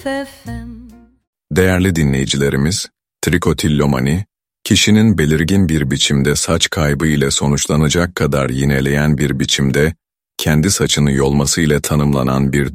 Değerli dinleyicilerimiz, trikotillomani, kişinin belirgin bir biçimde saç kaybı ile sonuçlanacak kadar yineleyen bir biçimde kendi saçını yolması ile tanımlanan bir